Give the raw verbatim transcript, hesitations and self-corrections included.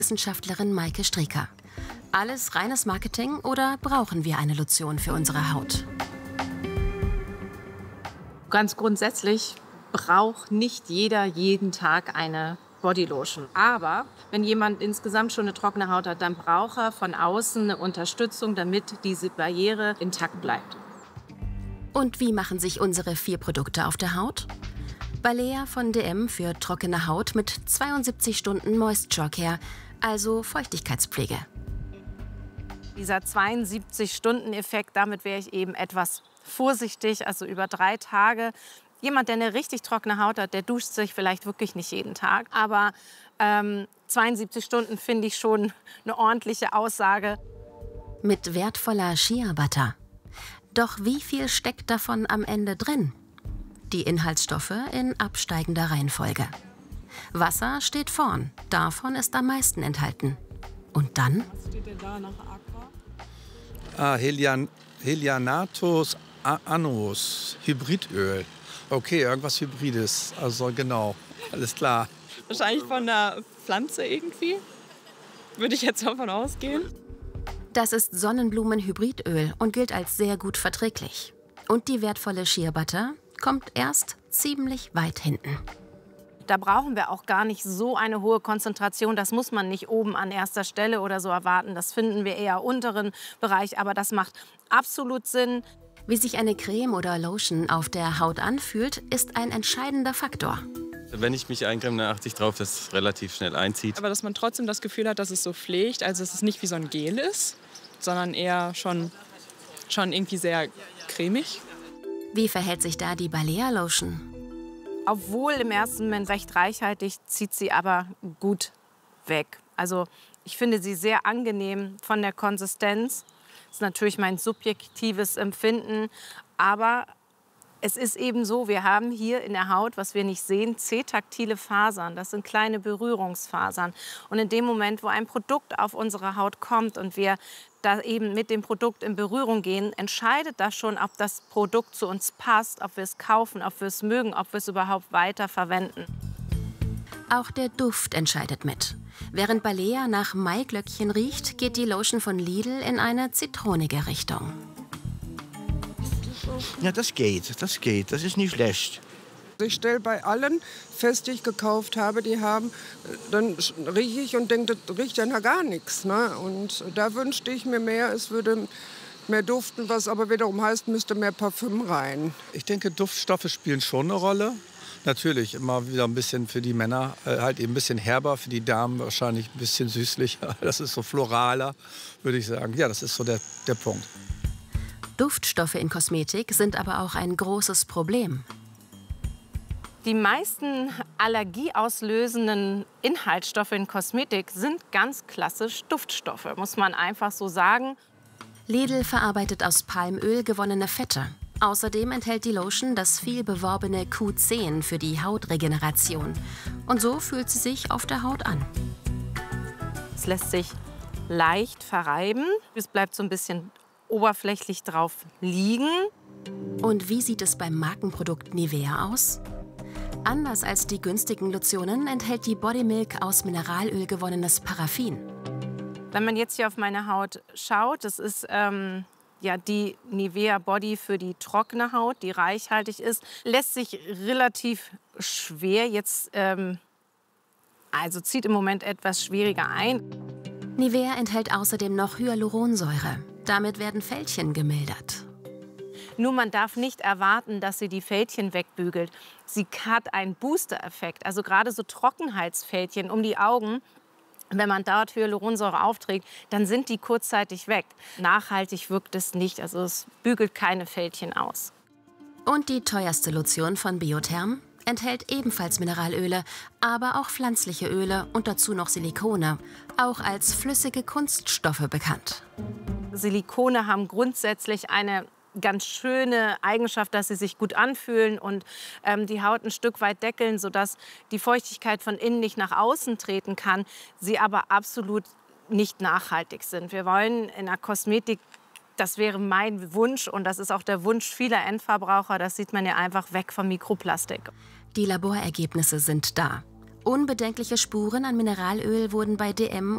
Wissenschaftlerin Maike Strieker. Alles reines Marketing oder brauchen wir eine Lotion für unsere Haut? Ganz grundsätzlich braucht nicht jeder jeden Tag eine Bodylotion. Aber wenn jemand insgesamt schon eine trockene Haut hat, dann braucht er von außen eine Unterstützung, damit diese Barriere intakt bleibt. Und wie machen sich unsere vier Produkte auf der Haut? Balea von D M für trockene Haut mit zweiundsiebzig Stunden Moisture Care, also Feuchtigkeitspflege. Dieser zweiundsiebzig-Stunden-Effekt, damit wäre ich eben etwas vorsichtig, also über drei Tage. Jemand, der eine richtig trockene Haut hat, der duscht sich vielleicht wirklich nicht jeden Tag. Aber ähm, zweiundsiebzig Stunden finde ich schon eine ordentliche Aussage. Mit wertvoller Shea Butter. Doch wie viel steckt davon am Ende drin? Die Inhaltsstoffe in absteigender Reihenfolge. Wasser steht vorn, davon ist am meisten enthalten. Und dann? Was steht denn da nach Aqua? Ah, Helian, Helianatus annus, Hybridöl. Okay, irgendwas Hybrides, also genau, alles klar. Wahrscheinlich von der Pflanze irgendwie, würde ich jetzt davon ausgehen. Das ist Sonnenblumenhybridöl und gilt als sehr gut verträglich. Und die wertvolle Shea Butter kommt erst ziemlich weit hinten. Da brauchen wir auch gar nicht so eine hohe Konzentration. Das muss man nicht oben an erster Stelle oder so erwarten. Das finden wir eher im unteren Bereich, aber das macht absolut Sinn. Wie sich eine Creme oder Lotion auf der Haut anfühlt, ist ein entscheidender Faktor. Wenn ich mich eincreme, dann achte ich darauf, dass es relativ schnell einzieht. Aber dass man trotzdem das Gefühl hat, dass es so pflegt, also dass es nicht wie so ein Gel ist, sondern eher schon, schon irgendwie sehr cremig. Wie verhält sich da die Balea Lotion? Obwohl im ersten Moment recht reichhaltig, zieht sie aber gut weg. Also ich finde sie sehr angenehm von der Konsistenz. Das ist natürlich mein subjektives Empfinden, aber es ist eben so, wir haben hier in der Haut, was wir nicht sehen, Z-taktile Fasern. Das sind kleine Berührungsfasern. Und in dem Moment, wo ein Produkt auf unsere Haut kommt und wir da eben mit dem Produkt in Berührung gehen, entscheidet das schon, ob das Produkt zu uns passt, ob wir es kaufen, ob wir es mögen, ob wir es überhaupt weiter verwenden. Auch der Duft entscheidet mit. Während Balea nach Maiglöckchen riecht, geht die Lotion von Lidl in eine zitronige Richtung. Ja, das geht, das geht, das ist nicht schlecht. Ich stelle bei allen fest, die ich gekauft habe, die haben, dann rieche ich und denke, das riecht ja nach gar nichts. Ne? Und da wünschte ich mir mehr, es würde mehr duften, was aber wiederum heißt, müsste mehr Parfüm rein. Ich denke, Duftstoffe spielen schon eine Rolle. Natürlich immer wieder ein bisschen für die Männer, äh, halt eben ein bisschen herber, für die Damen wahrscheinlich ein bisschen süßlicher. Das ist so floraler, würde ich sagen. Ja, das ist so der, der Punkt. Duftstoffe in Kosmetik sind aber auch ein großes Problem. Die meisten allergieauslösenden Inhaltsstoffe in Kosmetik sind ganz klassisch Duftstoffe, muss man einfach so sagen. Lidl verarbeitet aus Palmöl gewonnene Fette. Außerdem enthält die Lotion das viel beworbene Q zehn für die Hautregeneration. Und so fühlt sie sich auf der Haut an. Es lässt sich leicht verreiben. Es bleibt so ein bisschen oberflächlich drauf liegen. Und wie sieht es beim Markenprodukt Nivea aus? Anders als die günstigen Lotionen enthält die Body Milk aus Mineralöl gewonnenes Paraffin. Wenn man jetzt hier auf meine Haut schaut, das ist ähm, ja die Nivea Body für die trockene Haut, die reichhaltig ist, lässt sich relativ schwer jetzt, ähm, also zieht im Moment etwas schwieriger ein. Nivea enthält außerdem noch Hyaluronsäure. Damit werden Fältchen gemildert. Nur man darf nicht erwarten, dass sie die Fältchen wegbügelt. Sie hat einen Booster-Effekt, also gerade so Trockenheitsfältchen um die Augen. Wenn man dort Hyaluronsäure aufträgt, dann sind die kurzzeitig weg. Nachhaltig wirkt es nicht, also es bügelt keine Fältchen aus. Und die teuerste Lotion von Biotherm enthält ebenfalls Mineralöle, aber auch pflanzliche Öle und dazu noch Silikone, auch als flüssige Kunststoffe bekannt. Silikone haben grundsätzlich eine ganz schöne Eigenschaft, dass sie sich gut anfühlen und ähm, die Haut ein Stück weit deckeln, sodass die Feuchtigkeit von innen nicht nach außen treten kann, sie aber absolut nicht nachhaltig sind. Wir wollen in der Kosmetik, das wäre mein Wunsch und das ist auch der Wunsch vieler Endverbraucher, das sieht man ja einfach, weg vom Mikroplastik. Die Laborergebnisse sind da. Unbedenkliche Spuren an Mineralöl wurden bei D M